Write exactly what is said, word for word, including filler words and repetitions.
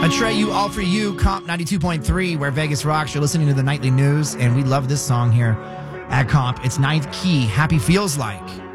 Atreyu, All For You, Comp ninety-two point three, where Vegas rocks. You're listening to the nightly news, and we love this song here at Comp. It's Ninth Key, Happy Feels Like.